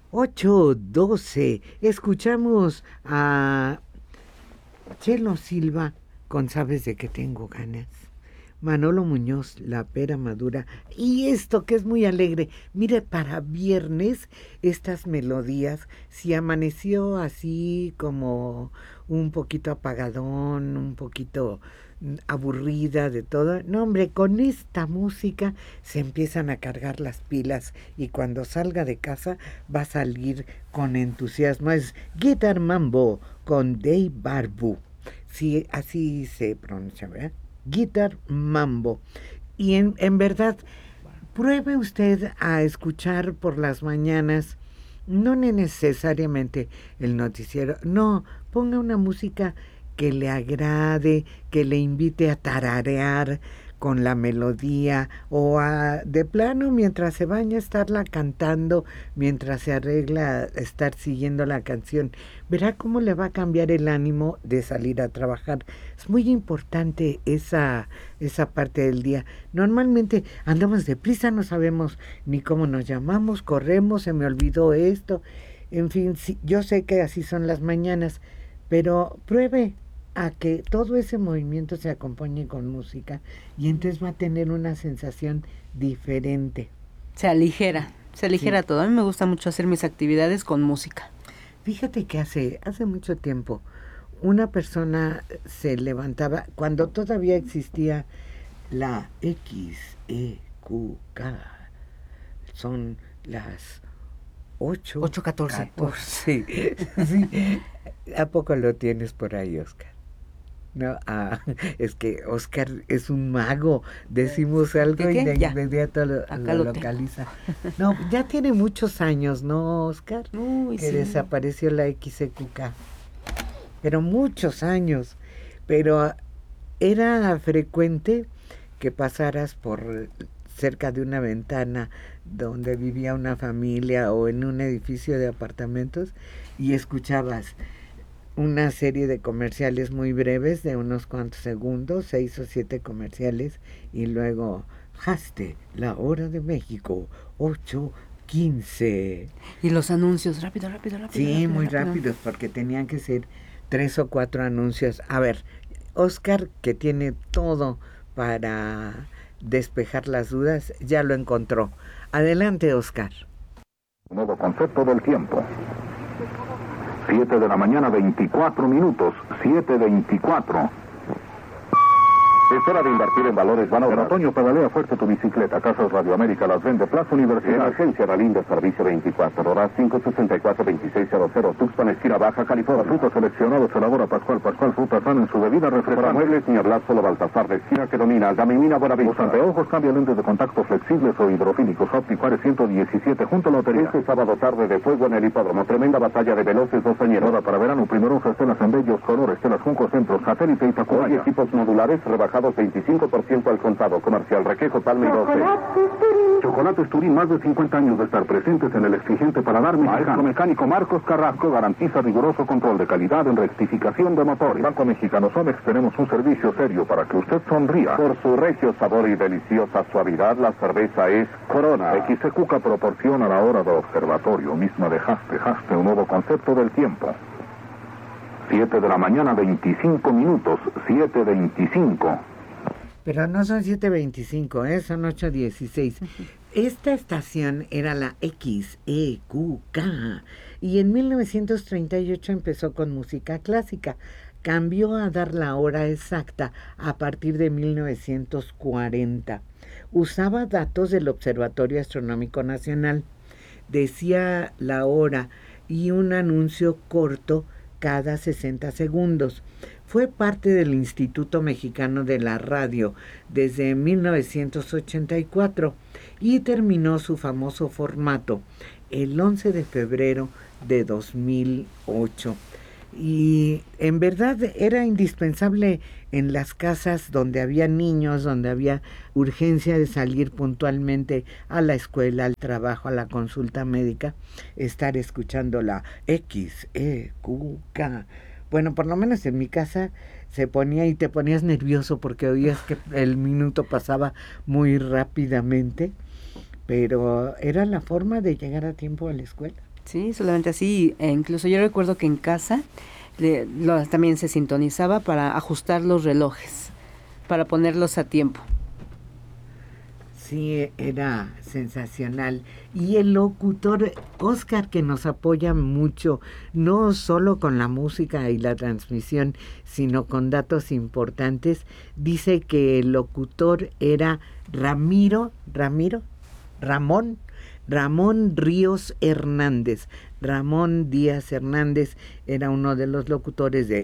8:12. Escuchamos a Chelo Silva con Sabes de que tengo ganas. Manolo Muñoz, La pera madura. Y esto que es muy alegre. Mire, para viernes, estas melodías, si amaneció así como un poquito apagadón, un poquito aburrida de todo. No, hombre, con esta música se empiezan a cargar las pilas y cuando salga de casa va a salir con entusiasmo. Es Guitar Mambo con Dave Barbu. Sí, así se pronuncia, ¿verdad? Guitar Mambo. Y en verdad, pruebe usted a escuchar por las mañanas, no necesariamente el noticiero, no, ponga una música que le agrade, que le invite a tararear con la melodía o a, de plano, mientras se baña, estarla cantando, mientras se arregla, estar siguiendo la canción. Verá cómo le va a cambiar el ánimo de salir a trabajar. Es muy importante esa parte del día. Normalmente andamos deprisa, no sabemos ni cómo nos llamamos, corremos, se me olvidó esto. En fin, sí, yo sé que así son las mañanas, pero pruebe a que todo ese movimiento se acompañe con música y entonces va a tener una sensación diferente. Se aligera sí. Todo. A mí me gusta mucho hacer mis actividades con música. Fíjate que hace mucho tiempo una persona se levantaba, cuando todavía existía la XEQK, son las 8:14. Sí. ¿A poco lo tienes por ahí, Oscar? No, es que Oscar es un mago. Decimos algo y de inmediato lo localiza. No, ya tiene muchos años, ¿no, Oscar? Uy, que sí. Desapareció la XQK. Pero muchos años. Pero era frecuente que pasaras por cerca de una ventana donde vivía una familia o en un edificio de apartamentos y escuchabas una serie de comerciales muy breves de unos cuantos segundos, 6 o 7 comerciales, y luego Haste, la hora de México, 8:15. Y los anuncios, rápido. Sí, muy rápidos, porque tenían que ser 3 o 4 anuncios. A ver, Oscar, que tiene todo para despejar las dudas, ya lo encontró. Adelante, Oscar. Nuevo concepto del tiempo. 7 de la mañana, 24 minutos. 7:24. Es hora de invertir en valores Banobras. En otoño pedalea fuerte tu bicicleta. Casas Radio América las vende. Plaza Universidad. Emergencia Dalín servicio 24 horas 564-2600. Tuxpan, esquina Baja, California. Frutos seleccionados elabora Pascual Frutas San en su bebida refrescante. Para muebles ni hablar, solo Baltasar de esquina que domina. Aldamimina Buenavista. Los anteojos cambia lentes de contacto flexibles o hidrofílicos. Opticuares 117 junto a la lotería. Este sábado tarde de fuego en el hipódromo. Tremenda batalla de veloces doceñeros. Ahora para verano primero estelas en bellos colores. Estelas Junco Centro, Satélite y Tacubaya. Equipos modulares rebajados 25% al contado. Comercial Requejo Palme 12. Chocolates Turín, más de 50 años de estar presentes en el exigente paladar mexicano. Maestro mecánico Marcos Carrasco garantiza riguroso control de calidad en rectificación de motores. Banco Mexicano Somex, tenemos un servicio serio para que usted sonría. Por su regio sabor y deliciosa suavidad, la cerveza es Corona. XQK proporciona la hora de observatorio, misma de Haste, un nuevo concepto del tiempo. 7 de la mañana, 25 minutos. 7:25. Pero no son 7:25, son 8:16. Esta estación era la XEQK y en 1938 empezó con música clásica. Cambió a dar la hora exacta a partir de 1940. Usaba datos del Observatorio Astronómico Nacional. Decía la hora y un anuncio corto cada 60 segundos. Fue parte del Instituto Mexicano de la Radio desde 1984 y terminó su famoso formato el 11 de febrero de 2008. Y en verdad era indispensable en las casas donde había niños, donde había urgencia de salir puntualmente a la escuela, al trabajo, a la consulta médica, estar escuchando la XEQK. Bueno, por lo menos en mi casa se ponía y te ponías nervioso porque oías que el minuto pasaba muy rápidamente, pero era la forma de llegar a tiempo a la escuela. Sí, solamente así. Incluso yo recuerdo que en casa también se sintonizaba para ajustar los relojes, para ponerlos a tiempo. Sí, era sensacional. Y el locutor Oscar, que nos apoya mucho, no solo con la música y la transmisión, sino con datos importantes, dice que el locutor era Ramón Ríos Hernández. Ramón Díaz Hernández era uno de los locutores de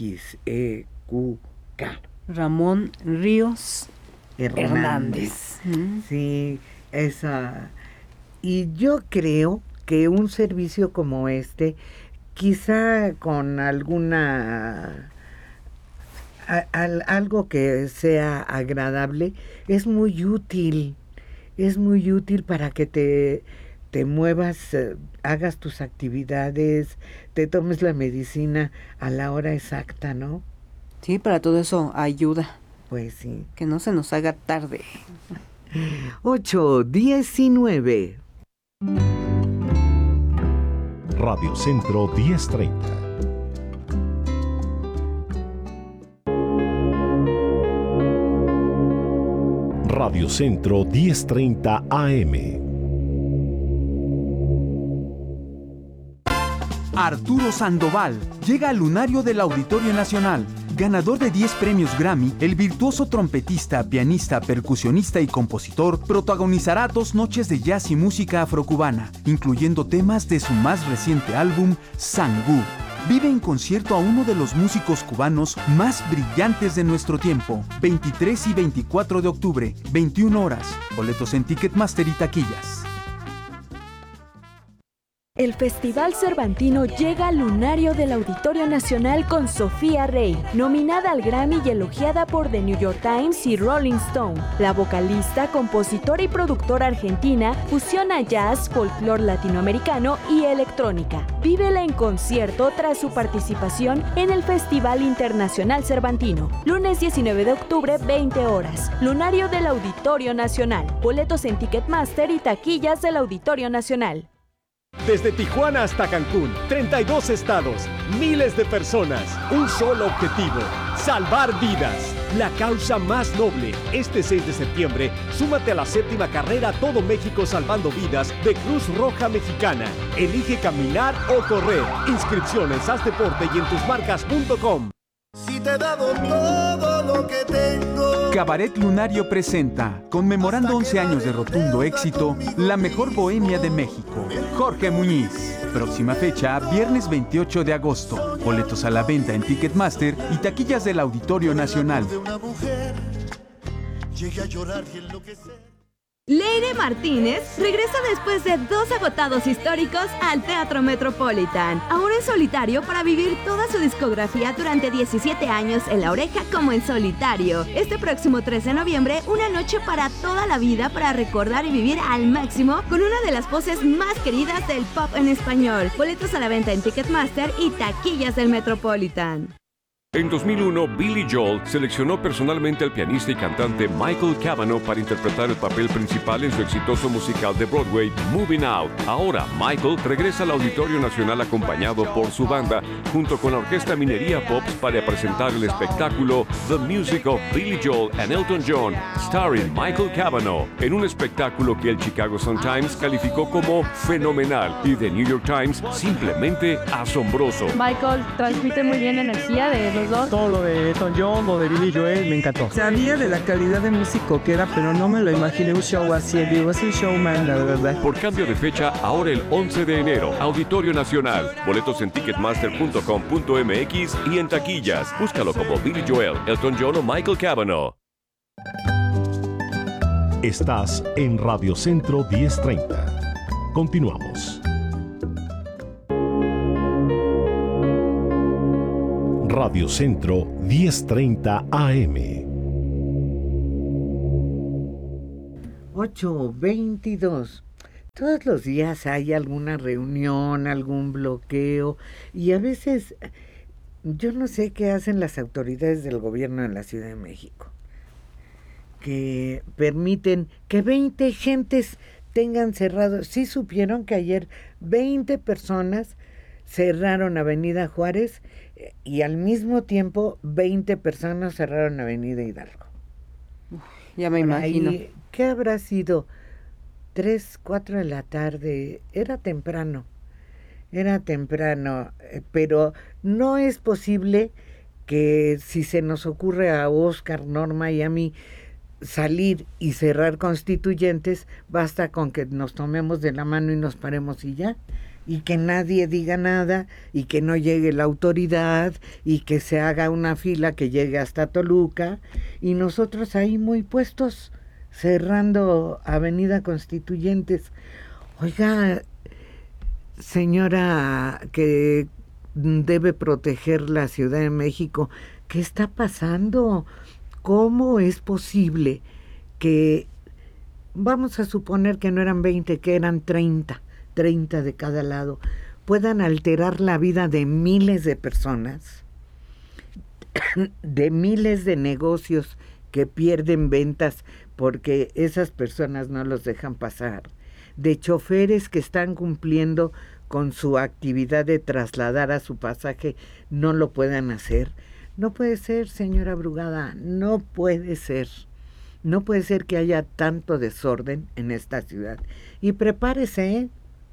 XEQK. Ramón Ríos Hernández. Sí, esa. Y yo creo que un servicio como este, quizá con alguna algo que sea agradable, es muy útil. Es muy útil para que te muevas, hagas tus actividades, te tomes la medicina a la hora exacta, ¿no? Sí, para todo eso ayuda. Pues sí. Que no se nos haga tarde. 8:19. Radio Centro 1030. Radio Centro 1030 AM. Arturo Sandoval llega al lunario del Auditorio Nacional. Ganador de 10 premios Grammy, el virtuoso trompetista, pianista, percusionista y compositor protagonizará 2 noches de jazz y música afrocubana, incluyendo temas de su más reciente álbum, Sangú. Vive en concierto a uno de los músicos cubanos más brillantes de nuestro tiempo. 23 y 24 de octubre, 21 horas. Boletos en Ticketmaster y taquillas. El Festival Cervantino llega al lunario del Auditorio Nacional con Sofía Rey, nominada al Grammy y elogiada por The New York Times y Rolling Stone. La vocalista, compositora y productora argentina fusiona jazz, folclore latinoamericano y electrónica. Vívela en concierto tras su participación en el Festival Internacional Cervantino. Lunes 19 de octubre, 20 horas. Lunario del Auditorio Nacional. Boletos en Ticketmaster y taquillas del Auditorio Nacional. Desde Tijuana hasta Cancún, 32 estados, miles de personas, un solo objetivo, salvar vidas. La causa más noble. Este 6 de septiembre, súmate a la 7ª carrera Todo México Salvando Vidas de Cruz Roja Mexicana. Elige caminar o correr. Inscripciones, haz deporte y en tusmarcas.com. Si te he dado todo lo que tengo. Cabaret Lunario presenta, conmemorando 11 años de rotundo éxito, la mejor bohemia de México, Jorge Muñiz. Próxima fecha, viernes 28 de agosto. Boletos a la venta en Ticketmaster y taquillas del Auditorio Nacional. Leire Martínez regresa después de 2 agotados históricos al Teatro Metropolitan, ahora en solitario para vivir toda su discografía durante 17 años en La Oreja como en solitario. Este próximo 13 de noviembre, una noche para toda la vida para recordar y vivir al máximo con una de las voces más queridas del pop en español. Boletos a la venta en Ticketmaster y taquillas del Metropolitan. En 2001, Billy Joel seleccionó personalmente al pianista y cantante Michael Cavanaugh para interpretar el papel principal en su exitoso musical de Broadway, Moving Out. Ahora, Michael regresa al Auditorio Nacional acompañado por su banda, junto con la Orquesta Minería Pops para presentar el espectáculo The Music of Billy Joel and Elton John, starring Michael Cavanaugh, en un espectáculo que el Chicago Sun-Times calificó como fenomenal y The New York Times simplemente asombroso. Michael transmite muy bien energía de los dos. Todo lo de Elton John, lo de Billy Joel, me encantó. Sabía de la calidad de músico que era, pero no me lo imaginé un show así en vivo. Es un showman, la verdad. Por cambio de fecha, ahora el 11 de enero, Auditorio Nacional. Boletos en ticketmaster.com.mx y en taquillas. Búscalo como Billy Joel, Elton John o Michael Cavanaugh. Estás en Radio Centro 1030. Continuamos. Radio Centro 1030 AM. 8:22. Todos los días hay alguna reunión, algún bloqueo y a veces yo no sé qué hacen las autoridades del gobierno en la Ciudad de México, que permiten que 20 gentes tengan cerrado. Sí supieron que ayer 20 personas cerraron Avenida Juárez y al mismo tiempo 20 personas cerraron Avenida Hidalgo. Ya me imagino. Ahí, ¿qué habrá sido? 3, 4 de la tarde. Era temprano, pero no es posible que si se nos ocurre a Oscar, Norma y a mí salir y cerrar Constituyentes, basta con que nos tomemos de la mano y nos paremos y ya, y que nadie diga nada, y que no llegue la autoridad, y que se haga una fila que llegue hasta Toluca, y nosotros ahí muy puestos, cerrando Avenida Constituyentes. Oiga, señora que debe proteger la Ciudad de México, ¿qué está pasando? ¿Cómo es posible que, vamos a suponer que no eran 20, que eran 30 de cada lado, puedan alterar la vida de miles de personas, de miles de negocios que pierden ventas porque esas personas no los dejan pasar, de choferes que están cumpliendo con su actividad de trasladar a su pasaje, no lo puedan hacer? No puede ser, señora Brugada, no puede ser. No puede ser que haya tanto desorden en esta ciudad. Y prepárese,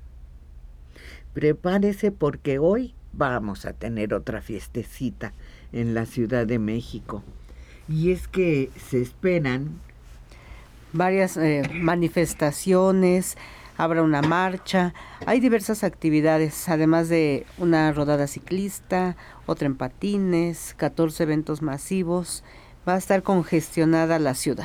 prepárese porque hoy vamos a tener otra fiestecita en la Ciudad de México. Y es que se esperan varias manifestaciones, habrá una marcha, hay diversas actividades, además de una rodada ciclista, otra en patines, 14 eventos masivos, va a estar congestionada la ciudad.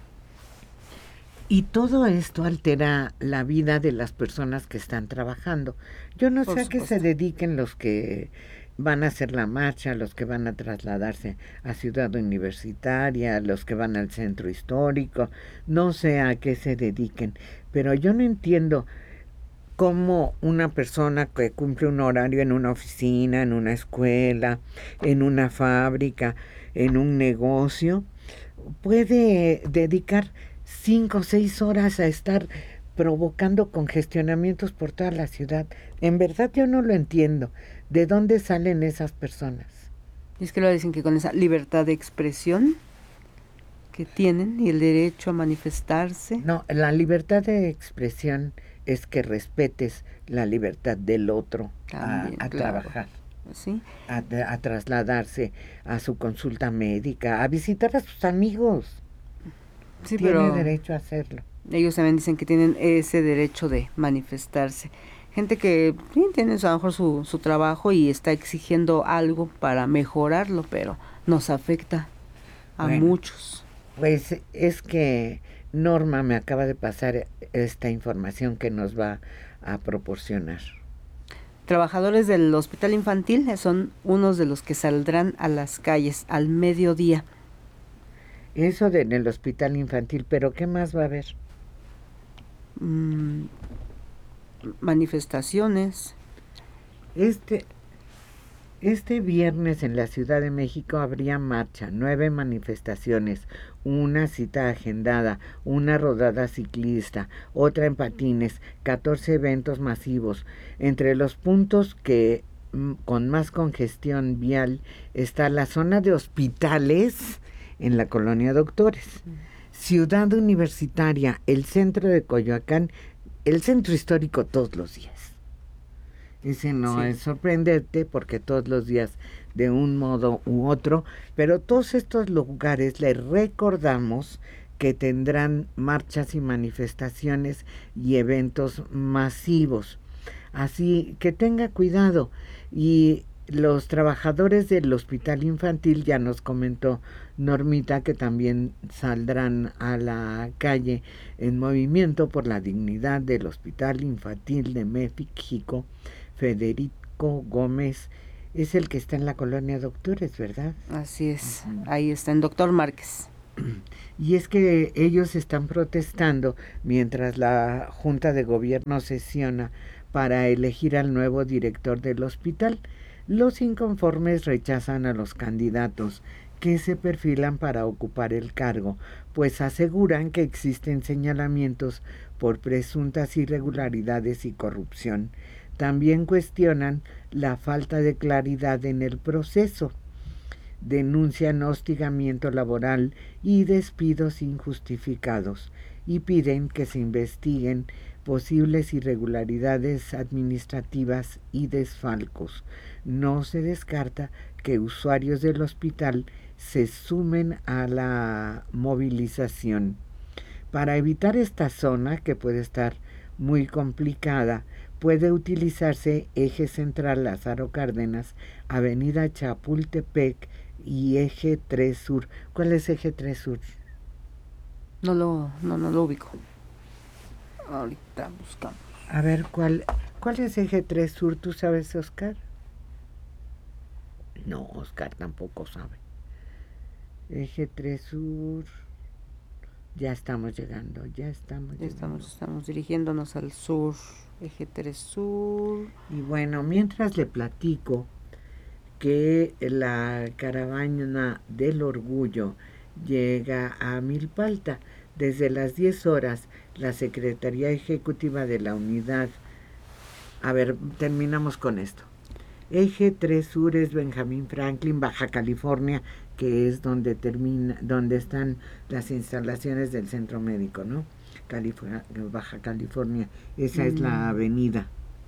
Y todo esto altera la vida de las personas que están trabajando. Yo no sé a qué se dediquen los que van a hacer la marcha, los que van a trasladarse a Ciudad Universitaria, los que van al centro histórico, no sé a qué se dediquen, pero yo no entiendo cómo una persona que cumple un horario en una oficina, en una escuela, en una fábrica, en un negocio, puede dedicar 5 o 6 horas a estar provocando congestionamientos por toda la ciudad. En verdad yo no lo entiendo. ¿De dónde salen esas personas? Y es que lo dicen que con esa libertad de expresión que tienen y el derecho a manifestarse. No, la libertad de expresión es que respetes la libertad del otro también, a trabajar, ¿sí? a trasladarse a su consulta médica, a visitar a sus amigos. Sí, tiene derecho a hacerlo. Ellos también dicen que tienen ese derecho de manifestarse. Gente que sí, tiene a lo mejor su trabajo y está exigiendo algo para mejorarlo, pero nos afecta a muchos. Pues es que Norma me acaba de pasar esta información que nos va a proporcionar. Trabajadores del hospital infantil son unos de los que saldrán a las calles al mediodía. Eso en el hospital infantil, pero ¿qué más va a haber? Manifestaciones. Este viernes en la Ciudad de México habría marcha, 9 manifestaciones, una cita agendada, una rodada ciclista, otra en patines, 14 eventos masivos. Entre los puntos que con más congestión vial está la zona de hospitales en la Colonia Doctores, Ciudad Universitaria, el centro de Coyoacán, el centro histórico todos los días. Ese no es sorprendente porque todos los días de un modo u otro, pero todos estos lugares les recordamos que tendrán marchas y manifestaciones y eventos masivos. Así que tenga cuidado. Y los trabajadores del hospital infantil, ya nos comentó Normita, que también saldrán a la calle en movimiento por la dignidad del Hospital Infantil de México. Federico Gómez es el que está en la Colonia Doctores, ¿verdad? Así es, ahí está, en Doctor Márquez. Y es que ellos están protestando mientras la Junta de Gobierno sesiona para elegir al nuevo director del hospital. Los inconformes rechazan a los candidatos que se perfilan para ocupar el cargo, pues aseguran que existen señalamientos por presuntas irregularidades y corrupción. También cuestionan la falta de claridad en el proceso. Denuncian hostigamiento laboral y despidos injustificados y piden que se investiguen posibles irregularidades administrativas y desfalcos. No se descarta que usuarios del hospital se sumen a la movilización. Para evitar esta zona, que puede estar muy complicada, puede utilizarse Eje Central Lázaro Cárdenas, Avenida Chapultepec y Eje 3 Sur. ¿Cuál es Eje 3 Sur? No lo ubico. Ahorita buscamos. A ver, ¿cuál es Eje 3 Sur? ¿Tú sabes, Oscar? No, Oscar tampoco sabe. Eje 3 Sur. Ya estamos llegando. Estamos dirigiéndonos al sur. Eje 3 Sur. Y bueno, mientras le platico que la caravana del orgullo llega a Milpalta. Desde las 10 horas, la Secretaría Ejecutiva de la Unidad... A ver, terminamos con esto. Eje 3 Sur es Benjamín Franklin, Baja California, que es donde están las instalaciones del centro médico, ¿no? Baja California, esa es la avenida.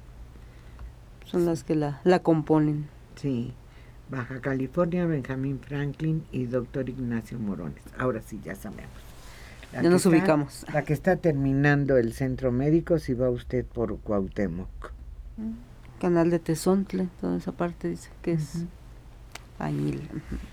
Son las que la componen. Sí, Baja California, Benjamín Franklin y Dr. Ignacio Morones. Ahora sí, ya sabemos. Ya nos ubicamos. La que está terminando el centro médico, si va usted por Cuauhtémoc. Canal de Tezontle, toda esa parte dice que es Añil.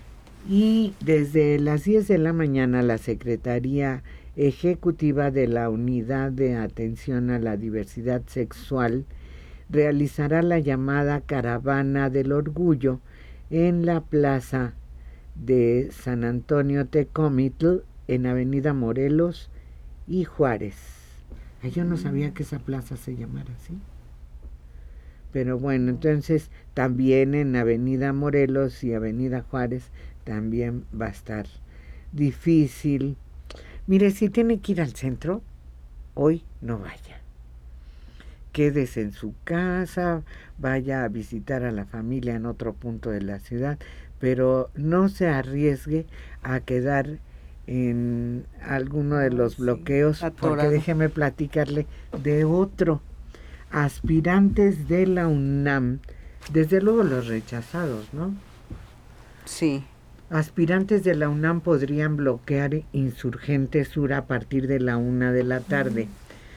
Y desde las 10 de la mañana la Secretaría Ejecutiva de la Unidad de Atención a la Diversidad Sexual realizará la llamada Caravana del Orgullo en la plaza de San Antonio Tecomitl, en Avenida Morelos y Juárez. Yo no sabía que esa plaza se llamara así. Pero bueno, entonces también en Avenida Morelos y Avenida Juárez también va a estar difícil. Mire, si tiene que ir al centro, hoy no vaya. Quédese en su casa, vaya a visitar a la familia en otro punto de la ciudad, pero no se arriesgue a quedar en alguno de los bloqueos, porque déjeme platicarle de otro. Aspirantes de la UNAM, desde luego los rechazados, ¿no? Sí. Aspirantes de la UNAM podrían bloquear Insurgente Sur a partir de la 1 de la tarde.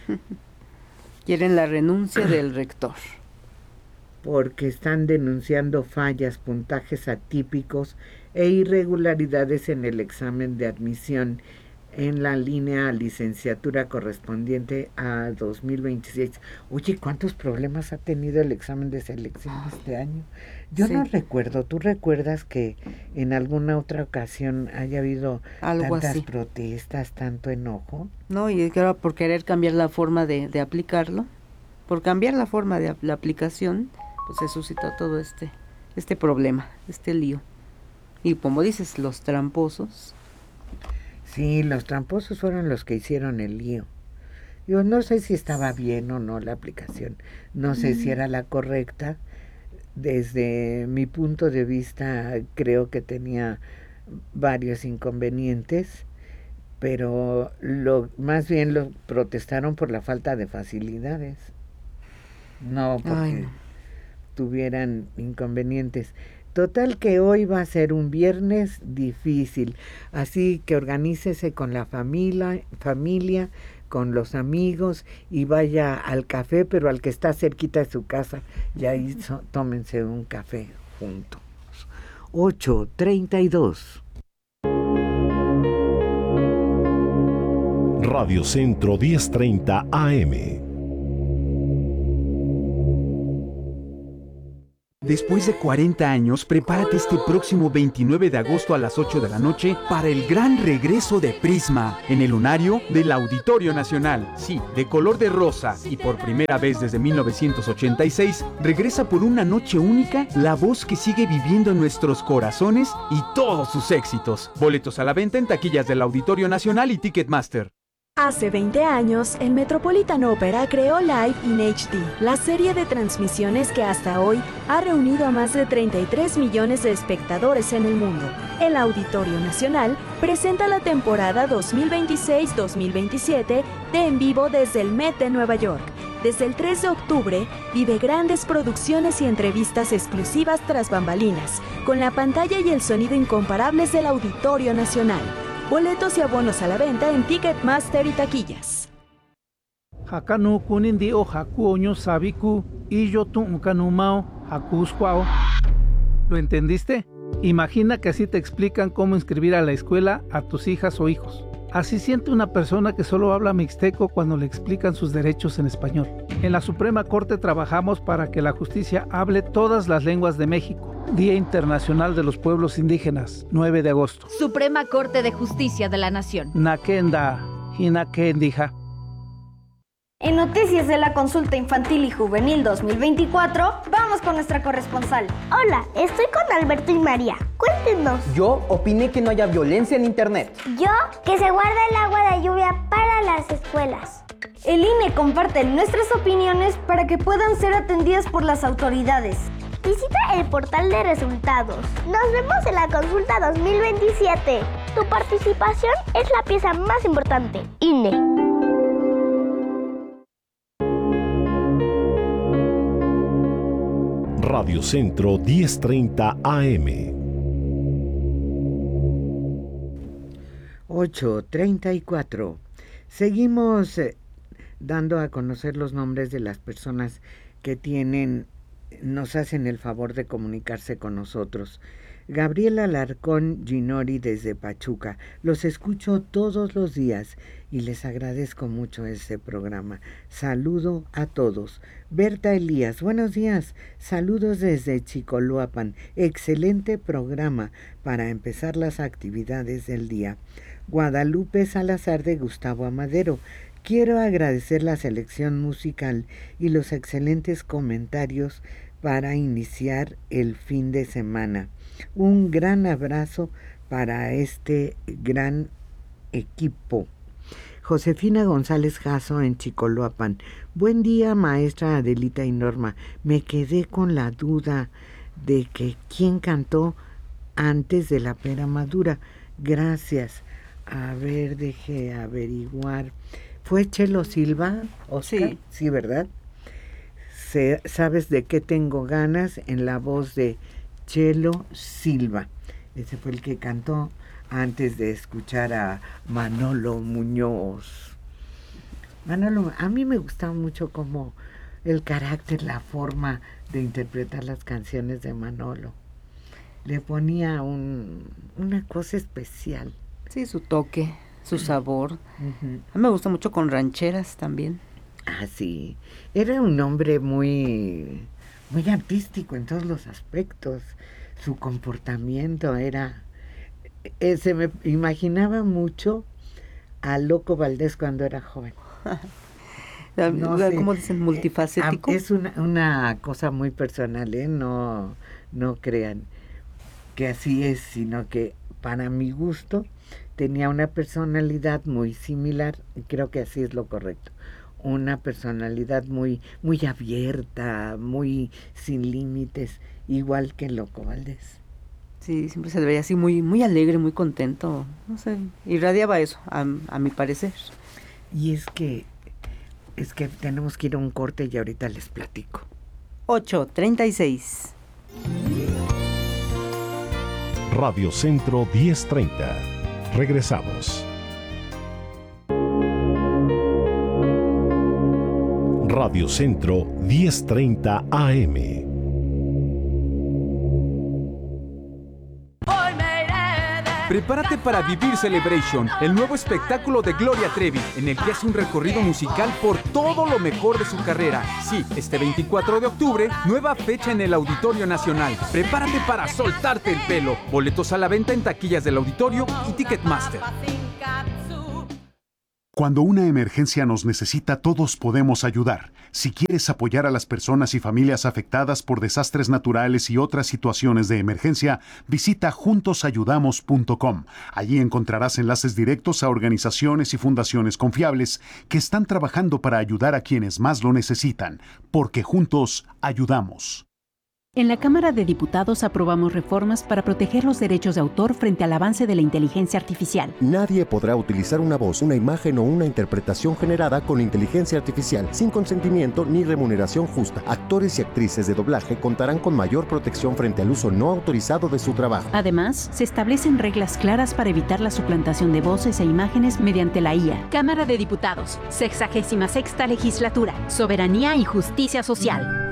Quieren la renuncia del rector. Porque están denunciando fallas, puntajes atípicos e irregularidades en el examen de admisión en la línea licenciatura correspondiente a 2026. Oye, ¿cuántos problemas ha tenido el examen de selección este año? Yo no recuerdo. ¿Tú recuerdas que en alguna otra ocasión haya habido algo tantas así, protestas, tanto enojo? No, y claro, por querer cambiar la forma de aplicarlo, por cambiar la forma de la aplicación, pues se suscitó todo este problema, este lío. Y como dices, los tramposos. Sí, los tramposos fueron los que hicieron el lío. Yo no sé si estaba bien o no la aplicación, no sé si era la correcta. Desde mi punto de vista creo que tenía varios inconvenientes, pero más bien lo protestaron por la falta de facilidades, no porque tuvieran inconvenientes. Total que hoy va a ser un viernes difícil, así que organícese con la familia, con los amigos y vaya al café, pero al que está cerquita de su casa, y ahí tómense un café juntos. 8:32. Radio Centro 1030 AM. Después de 40 años, prepárate este próximo 29 de agosto a las 8 de la noche para el gran regreso de Prisma en el lunario del Auditorio Nacional. Sí, de color de rosa y por primera vez desde 1986, regresa por una noche única la voz que sigue viviendo en nuestros corazones y todos sus éxitos. Boletos a la venta en taquillas del Auditorio Nacional y Ticketmaster. Hace 20 años, el Metropolitan Opera creó Live in HD, la serie de transmisiones que hasta hoy ha reunido a más de 33 millones de espectadores en el mundo. El Auditorio Nacional presenta la temporada 2026-2027 de En Vivo desde el Met de Nueva York. Desde el 3 de octubre, vive grandes producciones y entrevistas exclusivas tras bambalinas, con la pantalla y el sonido incomparables del Auditorio Nacional. Boletos y abonos a la venta en Ticketmaster y taquillas. Hakanu kunindi o haku oño sabiku y yo tu unkanumao hakusquao. ¿Lo entendiste? Imagina que así te explican cómo inscribir a la escuela a tus hijas o hijos. Así siente una persona que solo habla mixteco cuando le explican sus derechos en español. En la Suprema Corte trabajamos para que la justicia hable todas las lenguas de México. Día Internacional de los Pueblos Indígenas, 9 de agosto. Suprema Corte de Justicia de la Nación. Nakenda, Hinakendija. En Noticias de la Consulta Infantil y Juvenil 2024, vamos con nuestra corresponsal. Hola, estoy con Alberto y María. Cuéntenos. Yo opiné que no haya violencia en internet. Yo, que se guarda el agua de lluvia para las escuelas. El INE comparte nuestras opiniones para que puedan ser atendidas por las autoridades. Visita el portal de resultados. Nos vemos en la consulta 2027. Tu participación es la pieza más importante. INE. Radio Centro 1030 AM. 8:34. Seguimos dando a conocer los nombres de las personas que nos hacen el favor de comunicarse con nosotros. Gabriela Alarcón Ginori desde Pachuca. Los escucho todos los días y les agradezco mucho ese programa. Saludo a todos. Berta Elías, buenos días. Saludos desde Chicoloapan. Excelente programa para empezar las actividades del día. Guadalupe Salazar de Gustavo Amadero. Quiero agradecer la selección musical y los excelentes comentarios para iniciar el fin de semana. Un gran abrazo para este gran equipo. Josefina González Jasso en Chicoloapan. Buen día, maestra Adelita y Norma. Me quedé con la duda de que quién cantó antes de La Pera Madura. Gracias. A ver, deje averiguar. ¿Fue Chelo Silva, Oscar? Sí, ¿verdad? ¿Sabes de qué tengo ganas? En la voz de Chelo Silva. Ese fue el que cantó antes de escuchar a Manolo Muñoz. Manolo, a mí me gustaba mucho como el carácter, la forma de interpretar las canciones de Manolo. Le ponía una cosa especial. Sí, su toque, su sabor. A mí me gusta mucho con rancheras también. Ah, sí. Era un hombre muy artístico en todos los aspectos. Su comportamiento era... se me imaginaba mucho a Loco Valdés cuando era joven. No sé, ¿cómo dicen? Multifacético. Es una cosa muy personal, ¿eh? No crean que así es, sino que para mi gusto tenía una personalidad muy similar, y creo que así es lo correcto. Una personalidad muy abierta, muy sin límites, igual que Loco Valdés. Sí, siempre se veía así muy alegre, muy contento, no sé, irradiaba eso, a mi parecer. Y es que tenemos que ir a un corte y ahorita les platico. 8:36. Radio Centro 1030. Regresamos. Radio Centro 1030 AM. Prepárate para vivir Celebration, el nuevo espectáculo de Gloria Trevi, en el que hace un recorrido musical por todo lo mejor de su carrera. Sí, este 24 de octubre, nueva fecha en el Auditorio Nacional. Prepárate para soltarte el pelo. Boletos a la venta en taquillas del auditorio y Ticketmaster. Cuando una emergencia nos necesita, todos podemos ayudar. Si quieres apoyar a las personas y familias afectadas por desastres naturales y otras situaciones de emergencia, visita juntosayudamos.com. Allí encontrarás enlaces directos a organizaciones y fundaciones confiables que están trabajando para ayudar a quienes más lo necesitan, porque juntos ayudamos. En la Cámara de Diputados aprobamos reformas para proteger los derechos de autor frente al avance de la inteligencia artificial. Nadie podrá utilizar una voz, una imagen o una interpretación generada con inteligencia artificial sin consentimiento ni remuneración justa. Actores y actrices de doblaje contarán con mayor protección frente al uso no autorizado de su trabajo. Además, se establecen reglas claras para evitar la suplantación de voces e imágenes mediante la IA. Cámara de Diputados, 66ª Legislatura, Soberanía y Justicia Social.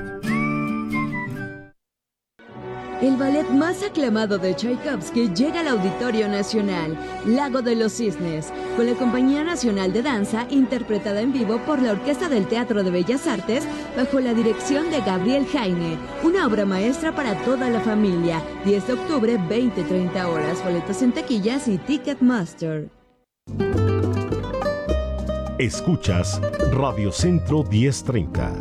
El ballet más aclamado de Tchaikovsky llega al Auditorio Nacional, Lago de los Cisnes, con la Compañía Nacional de Danza, interpretada en vivo por la Orquesta del Teatro de Bellas Artes, bajo la dirección de Gabriel Jaime. Una obra maestra para toda la familia. 10 de octubre, 20-30 horas. Boletos en taquillas y Ticketmaster. Escuchas Radio Centro 1030.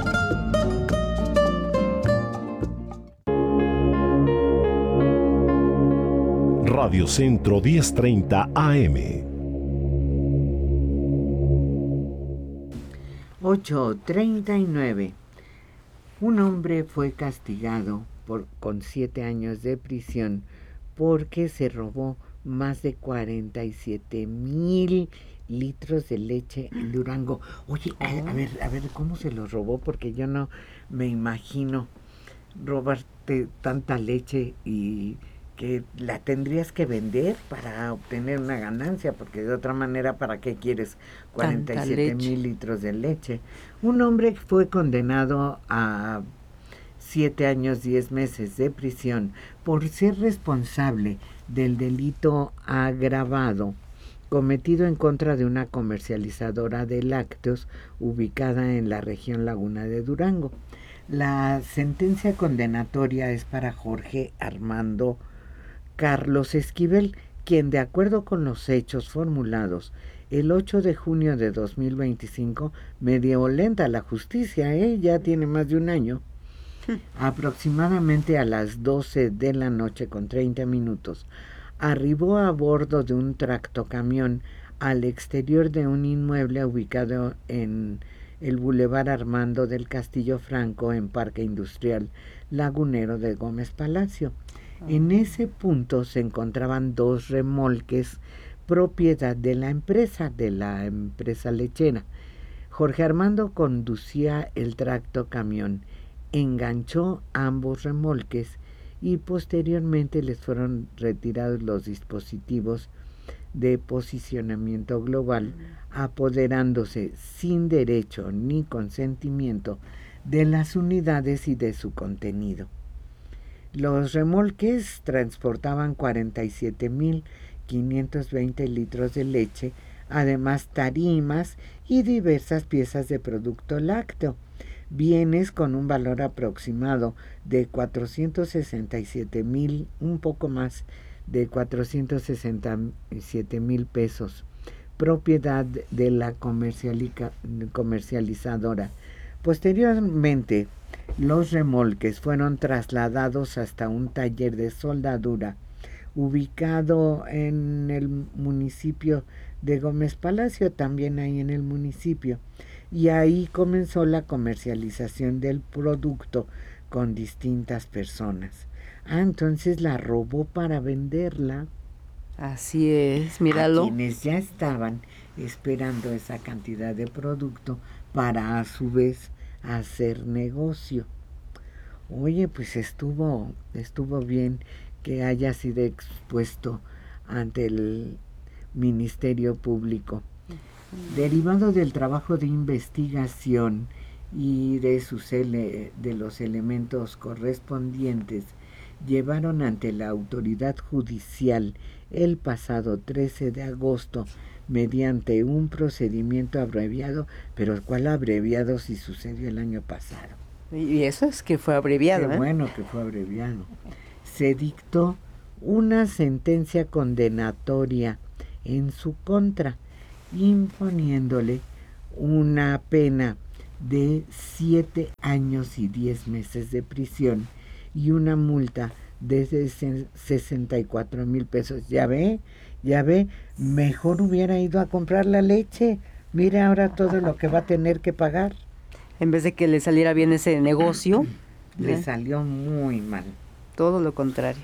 Radio Centro 1030 AM. 8:39. Un hombre fue castigado con 7 años de prisión porque se robó más de 47,000 litros de leche en Durango. Oye, a ver, ¿cómo se los robó? Porque yo no me imagino robarte tanta leche y que la tendrías que vender para obtener una ganancia, porque de otra manera, ¿para qué quieres 47,000 litros de leche? Un hombre fue condenado a 7 años, 10 meses de prisión por ser responsable del delito agravado cometido en contra de una comercializadora de lácteos ubicada en la región Laguna de Durango. La sentencia condenatoria es para Jorge Armando Carlos Esquivel, quien, de acuerdo con los hechos formulados el 8 de junio de 2025, medio lenta la justicia, ya tiene más de un año, aproximadamente a las 12 de la noche con 30 minutos, arribó a bordo de un tractocamión al exterior de un inmueble ubicado en el Boulevard Armando del Castillo Franco, en Parque Industrial Lagunero de Gómez Palacio. En ese punto se encontraban 2 remolques propiedad de la empresa lechera. Jorge Armando conducía el tractocamión, enganchó ambos remolques y posteriormente les fueron retirados los dispositivos de posicionamiento global, apoderándose sin derecho ni consentimiento de las unidades y de su contenido. Los remolques transportaban 47,520 litros de leche, además tarimas y diversas piezas de producto lácteo, bienes con un valor aproximado de 467,000, un poco más de 467,000 pesos, propiedad de la comercializadora. Posteriormente, los remolques fueron trasladados hasta un taller de soldadura ubicado en el municipio de Gómez Palacio, también ahí en el municipio, y ahí comenzó la comercialización del producto con distintas personas. Entonces la robó para venderla. Así es, míralo. A quienes ya estaban esperando esa cantidad de producto para a su vez hacer negocio. Oye, pues estuvo bien que haya sido expuesto ante el Ministerio Público. Derivado del trabajo de investigación y de los elementos correspondientes llevaron ante la autoridad judicial el pasado 13 de agosto mediante un procedimiento abreviado, pero ¿cuál abreviado si sucedió el año pasado? Y eso es que fue abreviado. Qué bueno que fue abreviado. Se dictó una sentencia condenatoria en su contra, imponiéndole una pena de 7 años y 10 meses de prisión y una multa de 64,000 pesos. Ya ve, mejor hubiera ido a comprar la leche. Mire ahora todo lo que va a tener que pagar. En vez de que le saliera bien ese negocio, le salió muy mal. Todo lo contrario.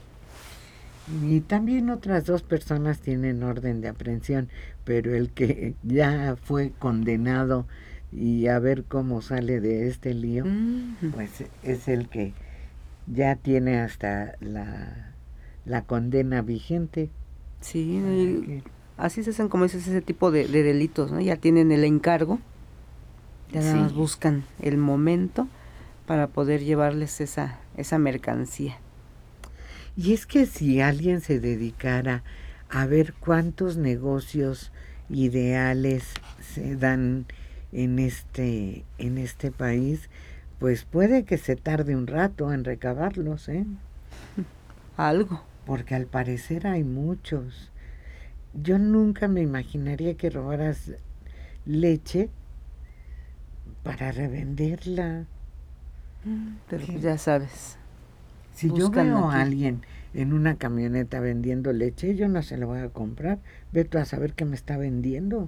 Y también otras 2 personas tienen orden de aprehensión, pero el que ya fue condenado y a ver cómo sale de este lío, pues es el que ya tiene hasta la condena vigente. Sí, así se hacen, como dices, ese tipo de delitos, ¿no? Ya tienen el encargo, ya nada más buscan el momento para poder llevarles esa mercancía. Y es que si alguien se dedicara a ver cuántos negocios ideales se dan en este país, pues puede que se tarde un rato en recabarlos, ¿eh? Algo. Porque al parecer hay muchos. Yo nunca me imaginaría que robaras leche para revenderla. Pero pues ya sabes. Si yo veo a alguien en una camioneta vendiendo leche, yo no se la voy a comprar. Ve tú a saber qué me está vendiendo.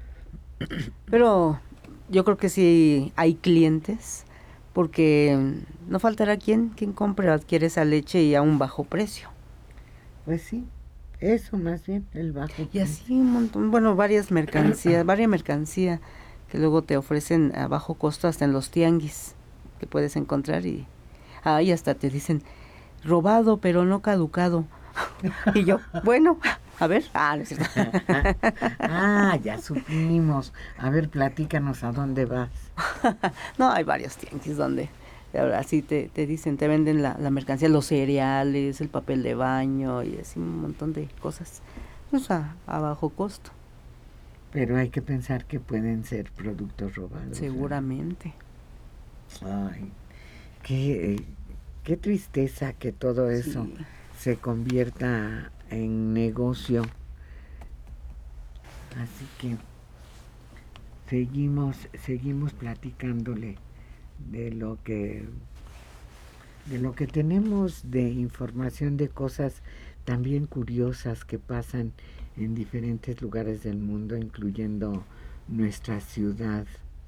Pero yo creo que sí hay clientes, porque no faltará quien compre o adquiere esa leche y a un bajo precio. Pues sí, eso más bien, el bajo precio. Y así un montón, varias mercancía que luego te ofrecen a bajo costo hasta en los tianguis que puedes encontrar y hasta te dicen robado pero no caducado. Y yo, bueno, a ver, no es cierto. Ya supimos. A ver, platícanos a dónde vas. No, hay varios tianguis donde así te dicen, te venden la mercancía, los cereales, el papel de baño y así un montón de cosas, pues a bajo costo. Pero hay que pensar que pueden ser productos robados. Seguramente. Ay, qué tristeza que todo eso se convierta en negocio. Así que seguimos platicándole de lo que tenemos de información, de cosas también curiosas que pasan en diferentes lugares del mundo, incluyendo nuestra ciudad.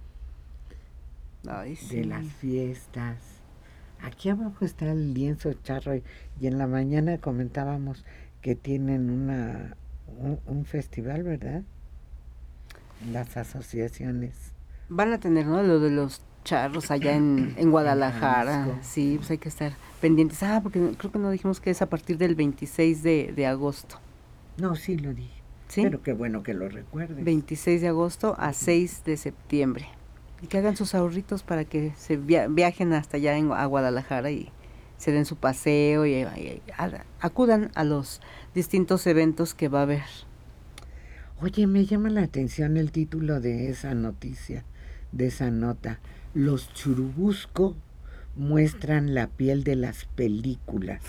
De las fiestas. Aquí abajo está el lienzo charro y en la mañana comentábamos que tienen un festival, ¿verdad? Las asociaciones. Van a tener, ¿no? Lo de los charros allá en Guadalajara. Sí, pues hay que estar pendientes. Porque creo que no dijimos que es a partir del 26 de agosto. No, sí lo dije. ¿Sí? Pero qué bueno que lo recuerdes. 26 de agosto a 6 de septiembre. Y que hagan sus ahorritos para que se viajen hasta allá a Guadalajara y se den su paseo y acudan a los distintos eventos que va a haber. Oye, me llama la atención el título de esa noticia, de esa nota. Los Churubusco muestran la piel de las películas.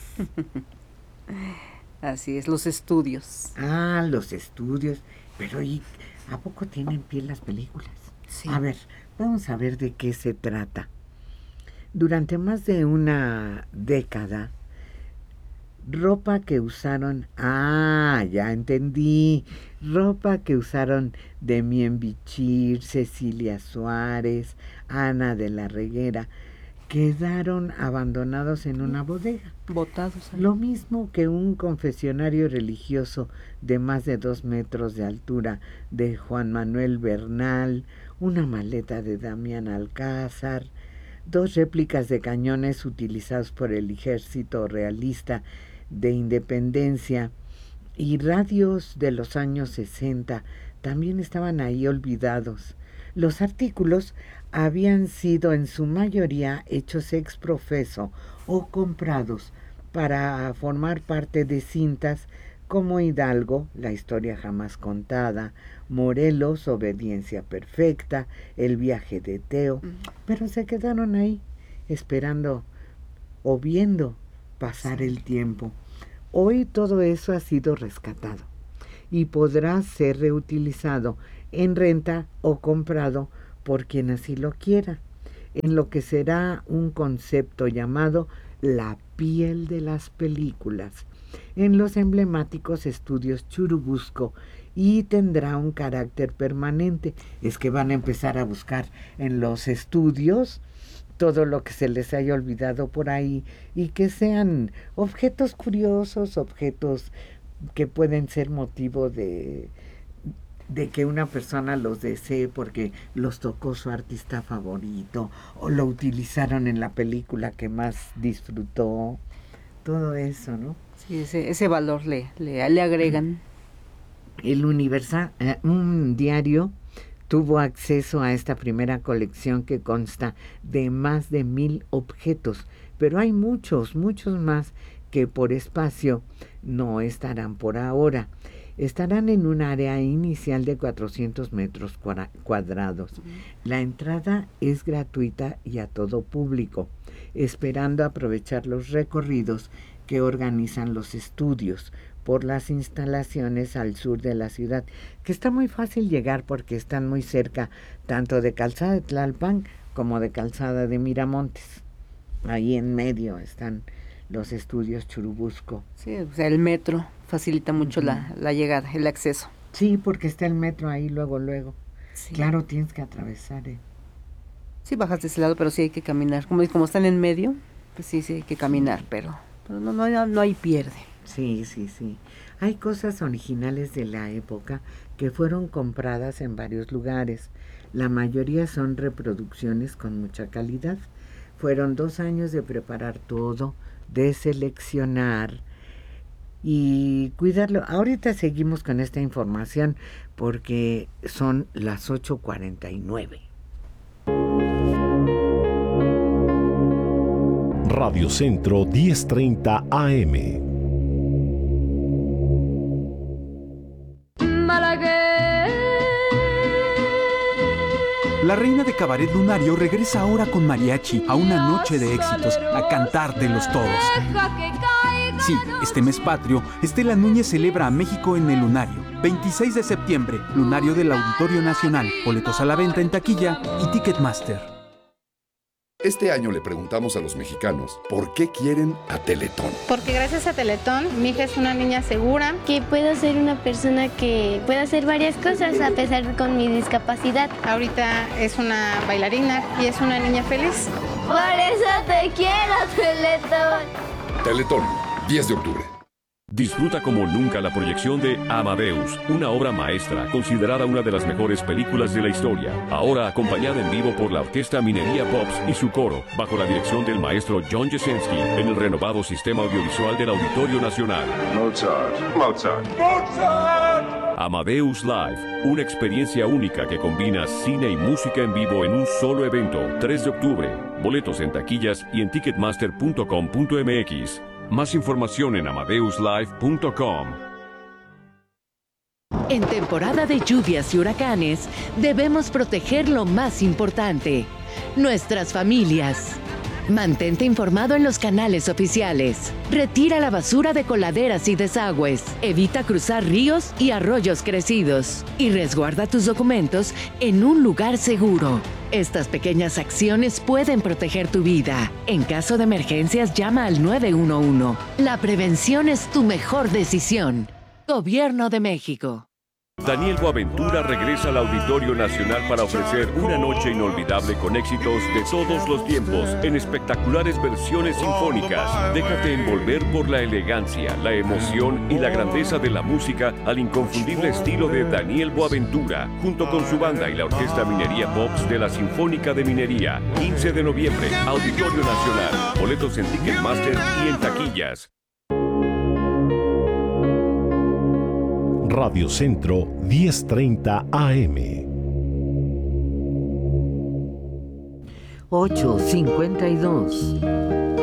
Así es, los estudios. Los estudios. Pero ¿y a poco tienen piel las películas? Sí. A ver, vamos a ver de qué se trata. Durante más de una década, ropa que usaron, ya entendí, ropa que usaron Demián Bichir, Cecilia Suárez, Ana de la Reguera, quedaron abandonados en una bodega. Botados. Lo mismo que un confesionario religioso de más de 2 metros de altura de Juan Manuel Bernal, una maleta de Damián Alcázar, 2 réplicas de cañones utilizados por el ejército realista de Independencia y radios de los años 60 también estaban ahí olvidados. Los artículos habían sido en su mayoría hechos ex profeso o comprados para formar parte de cintas como Hidalgo, La historia jamás contada, Morelos, Obediencia perfecta, El viaje de Teo, pero se quedaron ahí esperando o viendo pasar el tiempo. Hoy todo eso ha sido rescatado y podrá ser reutilizado en renta o comprado por quien así lo quiera, en lo que será un concepto llamado la piel de las películas, en los emblemáticos estudios Churubusco, y tendrá un carácter permanente. Es que van a empezar a buscar en los estudios todo lo que se les haya olvidado por ahí, y que sean objetos curiosos, objetos que pueden ser motivo de que una persona los desee porque los tocó su artista favorito o lo utilizaron en la película que más disfrutó. Todo eso, ¿no? Sí, ese valor le agregan. El Universal, un diario, tuvo acceso a esta primera colección que consta de más de 1,000 objetos, pero hay muchos más que por espacio no estarán por ahora. Estarán en un área inicial de 400 metros cuadrados. La entrada es gratuita y a todo público, esperando aprovechar los recorridos que organizan los estudios por las instalaciones al sur de la ciudad, que está muy fácil llegar porque están muy cerca tanto de Calzada de Tlalpan como de Calzada de Miramontes. Ahí en medio están los estudios Churubusco. Sí, o sea, el metro facilita mucho la llegada, el acceso. Sí, porque está el metro ahí luego. Sí. Claro, tienes que atravesar. Sí, bajas de ese lado, pero sí hay que caminar. Como están en medio, pues sí hay que caminar, pero no hay pierde. Sí. Hay cosas originales de la época que fueron compradas en varios lugares. La mayoría son reproducciones con mucha calidad. Fueron 2 años de preparar todo, de seleccionar y cuidarlo. Ahorita seguimos con esta información porque son las 8:49. Radio Centro 1030 AM. La reina de Cabaret Lunario regresa ahora con mariachi a una noche de éxitos, a cantártelos todos. Sí, este mes patrio, Estela Núñez celebra a México en el Lunario. 26 de septiembre, Lunario del Auditorio Nacional. Boletos a la venta en taquilla y Ticketmaster. Este año le preguntamos a los mexicanos por qué quieren a Teletón. Porque gracias a Teletón, mi hija es una niña segura. Que puedo ser una persona que pueda hacer varias cosas a pesar con mi discapacidad. Ahorita es una bailarina y es una niña feliz. Por eso te quiero, Teletón. Teletón, 10 de octubre. Disfruta como nunca la proyección de Amadeus, una obra maestra considerada una de las mejores películas de la historia. Ahora acompañada en vivo por la Orquesta Minería Pops y su coro, bajo la dirección del maestro John Jasinski, en el renovado sistema audiovisual del Auditorio Nacional. Mozart. Amadeus Live, una experiencia única que combina cine y música en vivo en un solo evento. 3 de octubre. Boletos en taquillas y en ticketmaster.com.mx. Más información en amadeuslive.com. En temporada de lluvias y huracanes, debemos proteger lo más importante, nuestras familias. Mantente informado en los canales oficiales. Retira la basura de coladeras y desagües. Evita cruzar ríos y arroyos crecidos. Y resguarda tus documentos en un lugar seguro. Estas pequeñas acciones pueden proteger tu vida. En caso de emergencias, llama al 911. La prevención es tu mejor decisión. Gobierno de México. Daniel Boaventura regresa al Auditorio Nacional para ofrecer una noche inolvidable con éxitos de todos los tiempos en espectaculares versiones sinfónicas. Déjate envolver por la elegancia, la emoción y la grandeza de la música al inconfundible estilo de Daniel Boaventura, junto con su banda y la Orquesta Minería Pops de la Sinfónica de Minería. 15 de noviembre, Auditorio Nacional. Boletos en Ticketmaster y en taquillas. Radio Centro 1030 AM. 852.